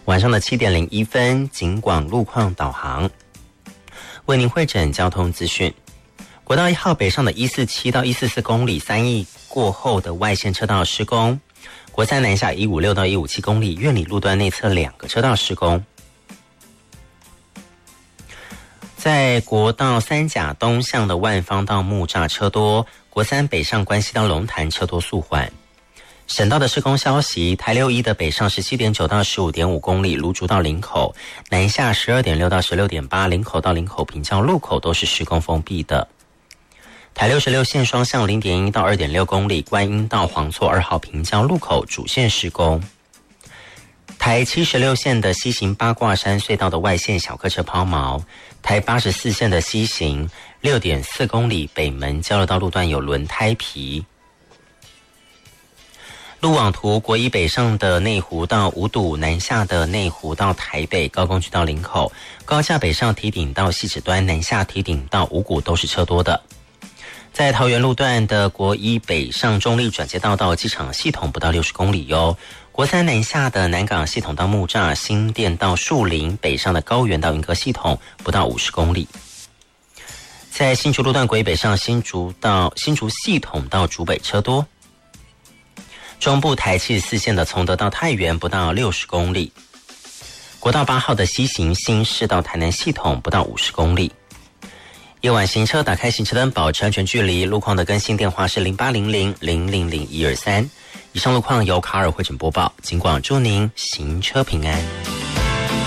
晚上的7点01分，警广路况导航，为您汇整交通资讯。国道1号北上的147到144公里3义过后的外线车道施工，国三南下156到157公里苑里路段内侧2个车道施工。在国道3甲东向的万方到木栅车多，国三北上关西到龙潭车多速缓。省道的施工消息，台6-1的北上17.9到15.5公里芦竹到林口，南下12.6到16.8林口到林口平交路口都是施工封闭的。台66线双向0.1到2.6公里观音到黄厝2号平交路口主线施工。台76线的西行八卦山隧道的外线小客车抛锚，台84线的西行 6.4 公里北门交流道路段有轮胎皮。路网图，国一北上的内湖到五堵，南下的内湖到台北，高工区到林口，高架北上堤顶到汐止端，南下堤顶到五股都是车多的。在桃园路段的国一北上中立转接道到机场系统不到60公里哟。国三南下的南港系统到木栅，新店到树林，北上的高原到云阁系统不到50公里。在新竹路段国一北上新竹系统到竹北车多。中部台74线的从德到太原不到60公里，国道8号的西行新市到台南系统不到50公里。夜晚行车打开行车灯，保持安全距离。路况的更新电话是0800000123。以上路况由卡尔汇整播报，警广祝您行车平安。